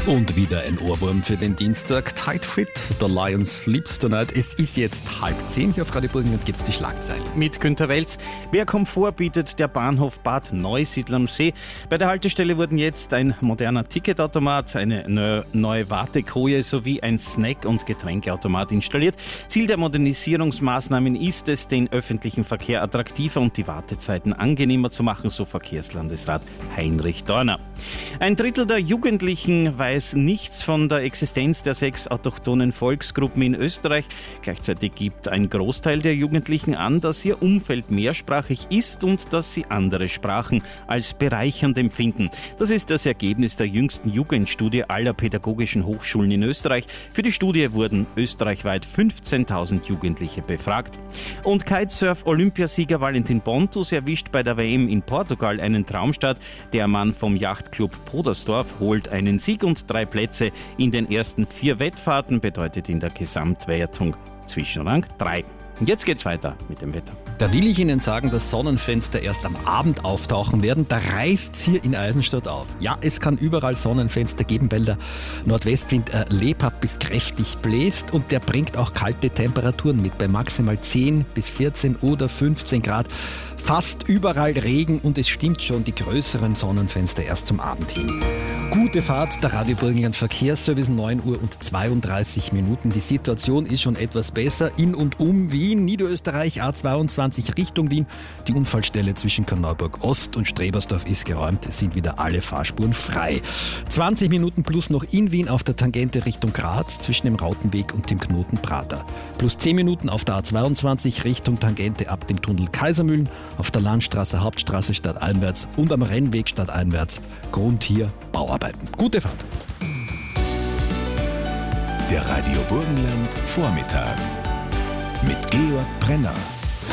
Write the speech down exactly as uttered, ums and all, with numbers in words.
Und wieder ein Ohrwurm für den Dienstag. Tight Fit, The Lion Sleeps Tonight. Es ist jetzt halb zehn hier auf Radio Burgenland, gibt es die Schlagzeilen. Mit Günter Welz. Mehr Komfort bietet der Bahnhof Bad Neusiedl am See. Bei der Haltestelle wurden jetzt ein moderner Ticketautomat, eine neue Wartekoje sowie ein Snack- und Getränkeautomat installiert. Ziel der Modernisierungsmaßnahmen ist es, den öffentlichen Verkehr attraktiver und die Wartezeiten angenehmer zu machen, so Verkehrslandesrat Heinrich Dorner. Ein Drittel der Jugendlichen weiß nichts von der Existenz der sechs autochthonen Volksgruppen in Österreich. Gleichzeitig gibt ein Großteil der Jugendlichen an, dass ihr Umfeld mehrsprachig ist und dass sie andere Sprachen als bereichernd empfinden. Das ist das Ergebnis der jüngsten Jugendstudie aller pädagogischen Hochschulen in Österreich. Für die Studie wurden österreichweit fünfzehntausend Jugendliche befragt. Und Kitesurf-Olympiasieger Valentin Pontus erwischt bei der W M in Portugal einen Traumstart. Der Mann vom Yachtclub Podersdorf holt einen Sieg und drei Plätze in den ersten vier Wettfahrten, bedeutet in der Gesamtwertung Zwischenrang drei. Und jetzt geht's weiter mit dem Wetter. Da will ich Ihnen sagen, dass Sonnenfenster erst am Abend auftauchen werden. Da reißt's hier in Eisenstadt auf. Ja, es kann überall Sonnenfenster geben, weil der Nordwestwind äh, lebhaft bis kräftig bläst und der bringt auch kalte Temperaturen mit, bei maximal zehn bis vierzehn oder fünfzehn Grad. Fast überall Regen und es stimmt schon, die größeren Sonnenfenster erst zum Abend hin. Gute Fahrt, der Radio Burgenland Verkehrsservice, neun Uhr und zweiunddreißig Minuten. Die Situation ist schon etwas besser in und um Wien, Niederösterreich, A zweiundzwanzig Richtung Wien. Die Unfallstelle zwischen Korneuburg Ost und Strebersdorf ist geräumt. Es sind wieder alle Fahrspuren frei. zwanzig Minuten plus noch in Wien auf der Tangente Richtung Graz zwischen dem Rautenweg und dem Knoten Prater. Plus zehn Minuten auf der A zweiundzwanzig Richtung Tangente ab dem Tunnel Kaisermühlen, auf der Landstraße Hauptstraße stadteinwärts und am Rennweg stadteinwärts. Grund hier Bauarbeiten. Gute Fahrt. Der Radio Burgenland Vormittag mit Georg Brenner.